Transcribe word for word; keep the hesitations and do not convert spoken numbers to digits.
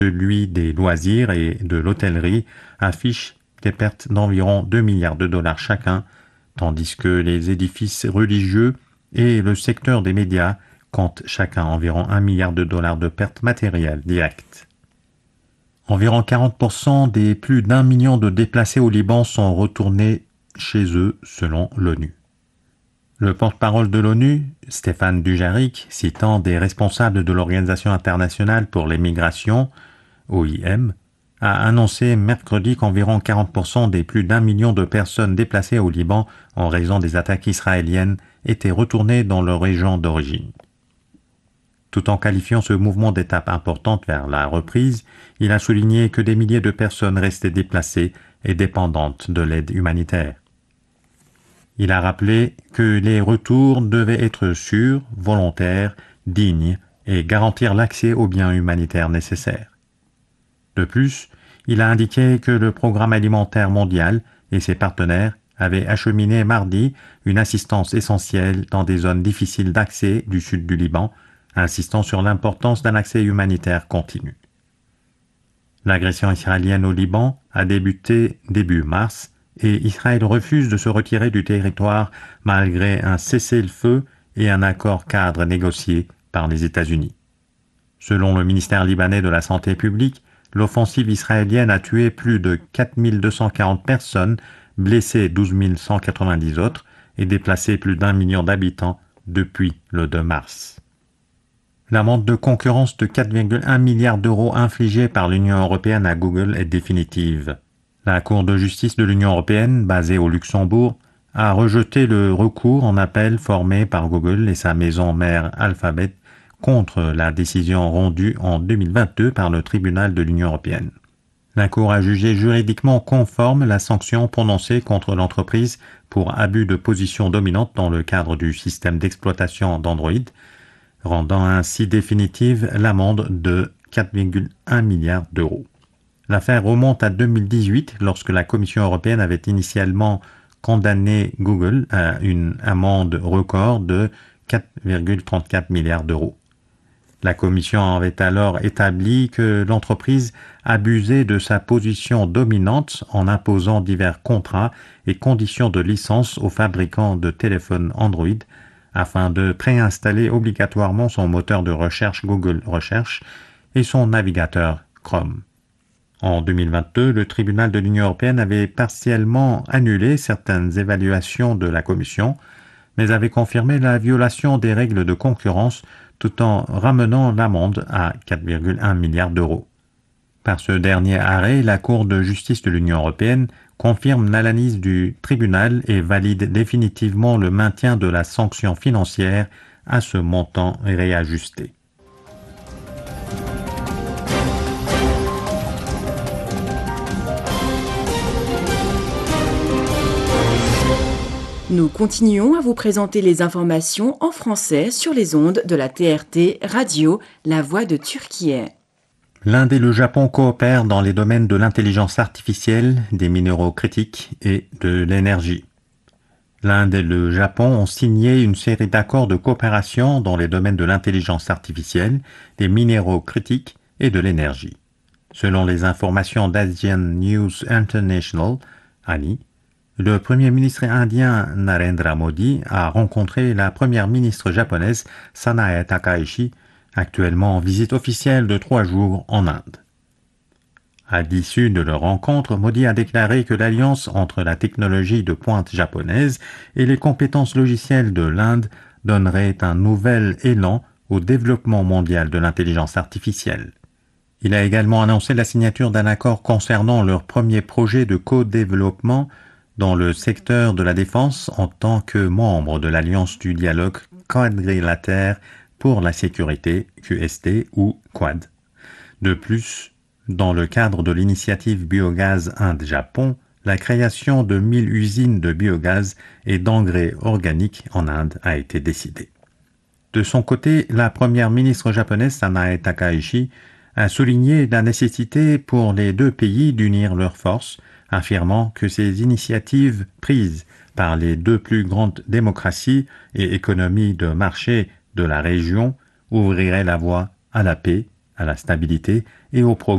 celui des loisirs et de l'hôtellerie affiche des pertes d'environ deux milliards de dollars chacun, tandis que les édifices religieux et le secteur des médias comptent chacun environ un milliard de dollars de pertes matérielles directes. Environ quarante pour cent des plus d'un million de déplacés au Liban sont retournés chez eux selon l'ONU. Le porte-parole de l'ONU, Stéphane Dujarric, citant des responsables de l'Organisation internationale pour les migrations, O I M, a annoncé mercredi qu'environ quarante pour cent des plus d'un million de personnes déplacées au Liban en raison des attaques israéliennes étaient retournées dans leur région d'origine. Tout en qualifiant ce mouvement d'étape importante vers la reprise, il a souligné que des milliers de personnes restaient déplacées et dépendantes de l'aide humanitaire. Il a rappelé que les retours devaient être sûrs, volontaires, dignes et garantir l'accès aux biens humanitaires nécessaires. De plus, il a indiqué que le Programme alimentaire mondial et ses partenaires avaient acheminé mardi une assistance essentielle dans des zones difficiles d'accès du sud du Liban, insistant sur l'importance d'un accès humanitaire continu. L'agression israélienne au Liban a débuté début mars et Israël refuse de se retirer du territoire malgré un cessez-le-feu et un accord cadre négocié par les États-Unis. Selon le ministère libanais de la Santé publique, l'offensive israélienne a tué plus de quatre mille deux cent quarante personnes, blessé douze mille cent quatre-vingt-dix autres et déplacé plus d'un million d'habitants depuis le deux mars. L'amende de concurrence de quatre virgule un milliards d'euros infligée par l'Union européenne à Google est définitive. La Cour de justice de l'Union européenne, basée au Luxembourg, a rejeté le recours en appel formé par Google et sa maison mère Alphabet contre la décision rendue en deux mille vingt-deux par le tribunal de l'Union européenne. La Cour a jugé juridiquement conforme la sanction prononcée contre l'entreprise pour abus de position dominante dans le cadre du système d'exploitation d'Android, rendant ainsi définitive l'amende de quatre virgule un milliards d'euros. L'affaire remonte à deux mille dix-huit lorsque la Commission européenne avait initialement condamné Google à une amende record de quatre virgule trente-quatre milliards d'euros. La Commission avait alors établi que l'entreprise abusait de sa position dominante en imposant divers contrats et conditions de licence aux fabricants de téléphones Android afin de préinstaller obligatoirement son moteur de recherche Google Recherche et son navigateur Chrome. En deux mille vingt-deux, le tribunal de l'Union européenne avait partiellement annulé certaines évaluations de la Commission, mais avait confirmé la violation des règles de concurrence tout en ramenant l'amende à quatre virgule un milliards d'euros. Par ce dernier arrêt, la Cour de justice de l'Union européenne confirme l'analyse du tribunal et valide définitivement le maintien de la sanction financière à ce montant réajusté. Nous continuons à vous présenter les informations en français sur les ondes de la T R T Radio, La Voix de Turquie. L'Inde et le Japon coopèrent dans les domaines de l'intelligence artificielle, des minéraux critiques et de l'énergie. L'Inde et le Japon ont signé une série d'accords de coopération dans les domaines de l'intelligence artificielle, des minéraux critiques et de l'énergie. Selon les informations d'Asian News International, A N I, le Premier ministre indien Narendra Modi a rencontré la première ministre japonaise Sanae Takaichi, actuellement en visite officielle de trois jours en Inde. À l'issue de leur rencontre, Modi a déclaré que l'alliance entre la technologie de pointe japonaise et les compétences logicielles de l'Inde donnerait un nouvel élan au développement mondial de l'intelligence artificielle. Il a également annoncé la signature d'un accord concernant leur premier projet de co-développement dans le secteur de la défense en tant que membre de l'Alliance du dialogue quadrilatère pour la sécurité, Q S T ou Quad. De plus, dans le cadre de l'initiative Biogaz Inde-Japon, la création de mille usines de biogaz et d'engrais organiques en Inde a été décidée. De son côté, la première ministre japonaise Sanae Takaichi a souligné la nécessité pour les deux pays d'unir leurs forces, affirmant que ces initiatives prises par les deux plus grandes démocraties et économies de marché de la région ouvriraient la voie à la paix, à la stabilité et au progrès